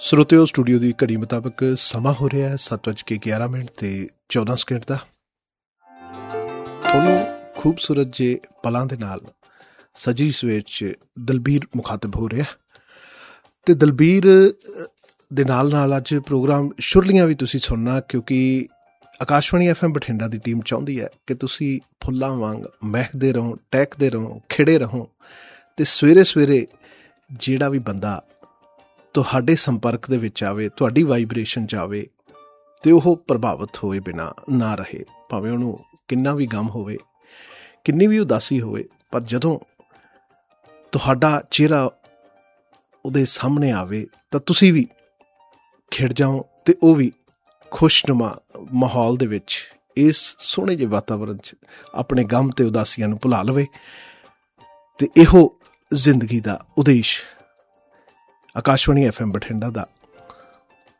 ਸਰੋਤਿਓ studio ਦੀ ਘੜੀ ਮੁਤਾਬਕ ਸਮਾਂ ਹੋ ਰਿਹਾ ਹੈ 7:11 ਤੇ 14 ਸਕਿੰਟ ਦਾ। ਤੁਹਾਨੂੰ ਖੂਬਸੂਰਤ ਜੇ ਪਲਾਂ ਦੇ ਨਾਲ ਸਜੀ ਸਵੇਰ 'ਚ ਦਲਬੀਰ ਮੁਖਾਤਬ ਹੋ ਰਿਹਾ ਅਤੇ ਦਲਬੀਰ ਦੇ ਨਾਲ ਨਾਲ ਅੱਜ ਪ੍ਰੋਗਰਾਮ ਸ਼ੁਰਲੀਆਂ ਵੀ ਤੁਸੀਂ ਸੁਣਨਾ, ਕਿਉਂਕਿ ਆਕਾਸ਼ਵਾਣੀ FM ਬਠਿੰਡਾ ਦੀ ਟੀਮ ਚਾਹੁੰਦੀ ਹੈ ਕਿ ਤੁਸੀਂ ਫੁੱਲਾਂ ਵਾਂਗ ਮਹਿਕਦੇ ਰਹੋ, ਟਹਿਕਦੇ ਰਹੋ, ਖਿੜੇ ਰਹੋ ਅਤੇ ਸਵੇਰੇ ਸਵੇਰੇ ਜਿਹੜਾ ਵੀ ਬੰਦਾ ਤੁਹਾਡੇ ਸੰਪਰਕ ਦੇ ਵਿੱਚ ਆਵੇ, ਤੁਹਾਡੀ ਵਾਈਬ੍ਰੇਸ਼ਨ 'ਚ ਆਵੇ ਅਤੇ ਉਹ ਪ੍ਰਭਾਵਿਤ ਹੋਏ ਬਿਨਾਂ ਨਾ ਰਹੇ। ਭਾਵੇਂ ਉਹਨੂੰ ਕਿੰਨਾ ਵੀ ਗਮ ਹੋਵੇ, ਕਿੰਨੀ ਵੀ ਉਦਾਸੀ ਹੋਵੇ, ਪਰ ਜਦੋਂ ਤੁਹਾਡਾ ਚਿਹਰਾ ਉਹਦੇ ਸਾਹਮਣੇ ਆਵੇ ਤਾਂ ਤੁਸੀਂ ਵੀ ਖਿੜ ਜਾਓ ਅਤੇ ਉਹ ਵੀ ਖੁਸ਼ਨੁਮਾ ਮਾਹੌਲ ਦੇ ਵਿੱਚ ਇਸ ਸੋਹਣੇ ਜਿਹੇ ਵਾਤਾਵਰਨ 'ਚ ਆਪਣੇ ਗਮ ਅਤੇ ਉਦਾਸੀਆਂ ਨੂੰ ਭੁਲਾ ਲਵੇ। ਅਤੇ ਇਹੋ ਜ਼ਿੰਦਗੀ ਦਾ ਉਦੇਸ਼ ਆਕਾਸ਼ਵਾਣੀ FM ਬਠਿੰਡਾ ਦਾ